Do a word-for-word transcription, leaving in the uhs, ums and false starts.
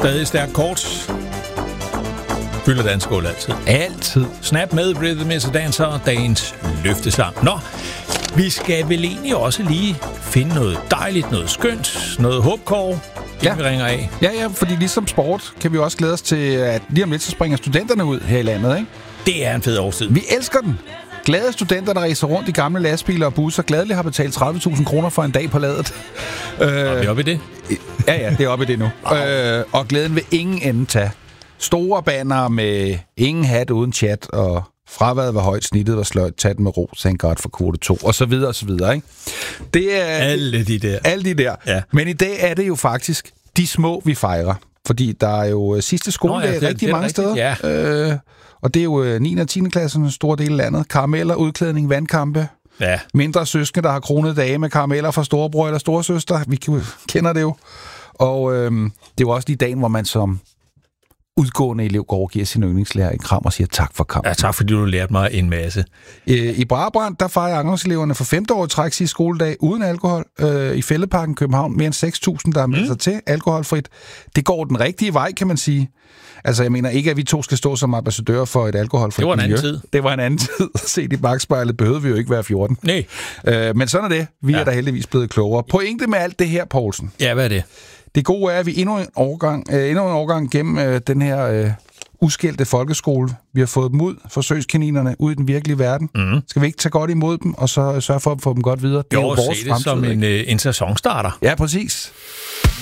Stadig stærkt kort. Fylder dansk skål altid. Altid. Snap med Rhythm is a Dancer, dagens løftesang. Nå, vi skal vel egentlig også lige finde noget dejligt, noget skønt, noget håbkår, ja. Vi ringer af. Ja, ja, fordi ligesom sport kan vi også glæde os til, at lige om lidt så springer studenterne ud her i landet, ikke? Det er en fed årstid. Vi elsker den. Glade studenter, der racer rundt i gamle lastbiler og busser, gladeligt har betalt tredive tusind kroner for en dag på ladet. Øh, er vi oppe i det? Ja, ja, det er oppe i det nu. Wow. Øh, og glæden vil ingen ende tage. Store banner med ingen hat uden chat, og fraværet var højt, snittet var sløjt, tag den med ro, thank God for kvote to, og så videre, og så videre, ikke? Det er... Alle de der. Alle de der. Ja. Men i dag er det jo faktisk de små, vi fejrer. Fordi der er jo sidste skoledag ja, rigtig mange rigtigt. Steder. Ja. Øh, og det er jo niende og tiende klassen, en stor del af landet. Karameller, udklædning, vandkampe. Ja. Mindre søskende, der har kronet dage med karameller fra storebror eller storesøster. Vi kender det jo. Og øh, det er jo også de dagen, hvor man som udgående elev går og giver sin yndlingslærer en kram og siger tak for kampen. Ja, tak fordi du lærte mig en masse. Øh, I Brabrand, der fejrer angangseleverne for femte år i træk sidste skoledag uden alkohol. Øh, I Fælledparken København, mere end seks tusind, der har meldt mm. sig til alkoholfrit. Det går den rigtige vej, kan man sige. Altså, jeg mener ikke, at vi to skal stå som ambassadører for et alkoholfrit miljø. Det var en anden tid. Det var en anden tid. Set i bagspejlet behøvede vi jo ikke være fjorten. Nej. Øh, men sådan er det. Vi ja. er da heldigvis blevet klogere. Pointe med alt det her, Poulsen. Ja, hvad er det? Det gode er, at vi endnu en årgang, øh, endnu en årgang gennem øh, den her øh, uskældte folkeskole. Vi har fået dem ud, forsøgskaninerne, ud i den virkelige verden. Mm. Skal vi ikke tage godt imod dem, og så sørge for at få dem godt videre? Det jo, er jo vores se det som en, øh, en sæsonstarter. Ja, præcis.